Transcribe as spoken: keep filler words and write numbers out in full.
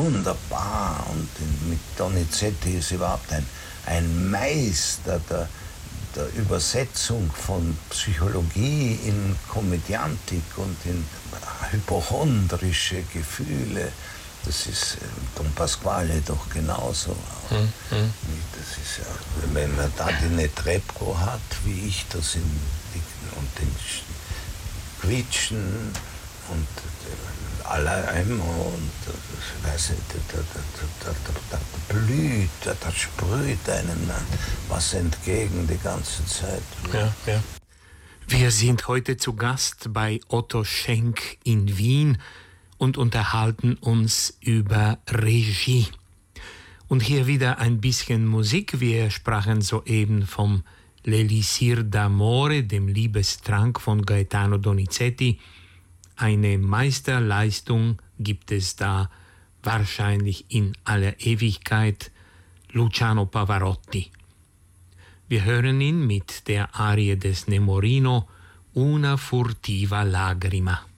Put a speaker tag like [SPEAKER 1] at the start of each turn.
[SPEAKER 1] wunderbar. Und mit Donizetti ist überhaupt ein, ein Meister der, der Übersetzung von Psychologie in Komödiantik und in hypochondrische Gefühle. Das ist Don Pasquale doch genauso. Hm, hm. Das ist ja, wenn man da die Netrebko hat, wie ich das in und den Quietschen und Alaimo und das, weiß nicht, da, da, da, da, da blüht, da, da sprüht einem was entgegen die ganze Zeit.
[SPEAKER 2] Ja, ja. Wir sind heute zu Gast bei Otto Schenk in Wien und unterhalten uns über Regie. Und hier wieder ein bisschen Musik. Wir sprachen soeben vom L'Elisir d'Amore, dem Liebestrank von Gaetano Donizetti. Eine Meisterleistung gibt es da wahrscheinlich in aller Ewigkeit, Luciano Pavarotti. Wir hören ihn mit der Arie des Nemorino, Una furtiva lagrima.